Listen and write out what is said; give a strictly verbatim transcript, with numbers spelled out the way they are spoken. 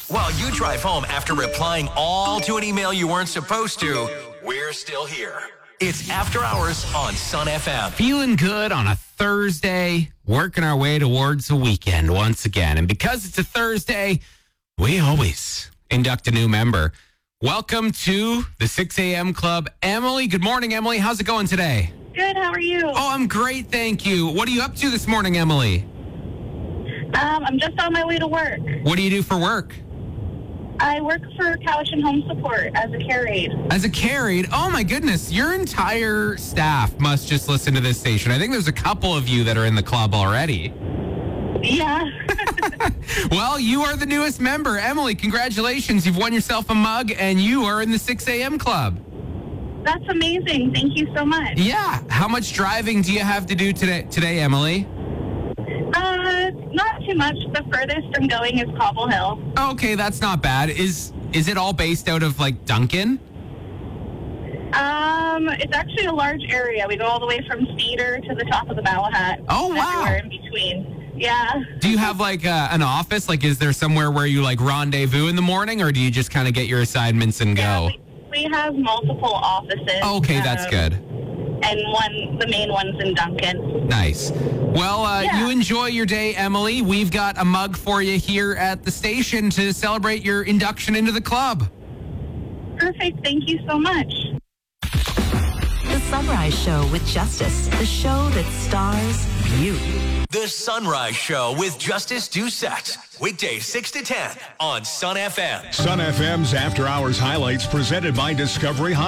While you drive home after replying all to an email you weren't supposed to, we're still here. It's After Hours on Sun F M. Feeling good on a Thursday, working our way towards a weekend once again. And because it's a Thursday, we always induct a new member. Welcome to the six a.m. Club. Emily, good morning, Emily. How's it going today? Good, how are you? Oh, I'm great, thank you. What are you up to this morning, Emily? Um, I'm just on my way to work. What do you do for work? I work for Cowichan Home Support as a care aide. As a care aide? Oh, my goodness. Your entire staff must just listen to this station. I think there's a couple of you that are in the club already. Yeah. Well, you are the newest member. Emily, congratulations. You've won yourself a mug, and you are in the six a.m. Club. That's amazing. Thank you so much. Yeah. How much driving do you have to do today, today Emily? Uh, not too much. The furthest I'm going is Cobble Hill. Okay, that's not bad. Is is it all based out of, like, Duncan? Um, it's actually a large area. We go all the way from Cedar to the top of the Malahat. Oh, wow. Everywhere in between. Yeah. Do you have, like, uh, an office? Like, is there somewhere where you, like, rendezvous in the morning, or do you just kind of get your assignments and Yeah, go? we, we have multiple offices. Okay, that's um, good. And one, the main one's in Duncan. Nice. Well, uh, Yeah. you enjoy your day, Emily. We've got a mug for you here at the station to celebrate your induction into the club. Perfect. Thank you so much. The Sunrise Show with Justice, the show that stars you. The Sunrise Show with Justice Doucette. Weekdays six to ten on Sun F M. Sun F M's After Hours highlights presented by Discovery High.